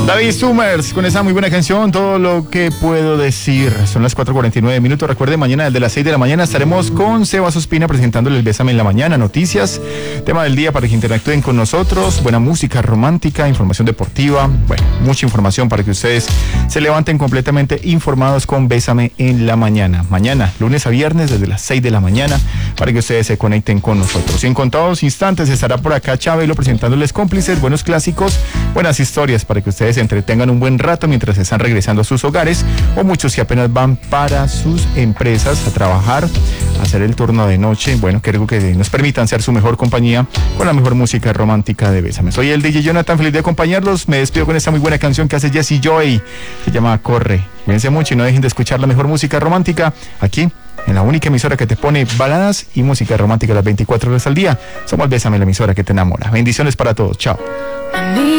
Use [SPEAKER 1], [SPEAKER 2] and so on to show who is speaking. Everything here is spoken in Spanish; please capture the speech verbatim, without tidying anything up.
[SPEAKER 1] David Summers con esa muy buena canción, Todo lo que puedo decir. Son las cuatro cuarenta y nueve minutos. Recuerde, mañana desde las seis de la mañana estaremos con Sebas Ospina presentándole el Bésame en la Mañana, noticias, tema del día para que interactúen con nosotros, buena música romántica, información deportiva, bueno, mucha información para que ustedes se levanten completamente informados con Bésame en la Mañana. Mañana, lunes a viernes, desde las seis de la mañana, para que ustedes se conecten con nosotros. Y en contados instantes estará por acá Chabelo presentándoles cómplices, buenos clásicos, buenas historias para que ustedes se entretengan un buen rato mientras están regresando a sus hogares, o muchos que apenas van para sus empresas a trabajar, a hacer el turno de noche. Bueno, que algo que nos permitan ser su mejor compañía con la mejor música romántica de Bésame. Soy el D J Jonathan, feliz de acompañarlos. Me despido con esta muy buena canción que hace Jesse Joy, se llama Corre. Cuídense mucho y no dejen de escuchar la mejor música romántica aquí en la única emisora que te pone baladas y música romántica las veinticuatro horas al día. Somos Bésame, la emisora que te enamora. Bendiciones para todos. Chao.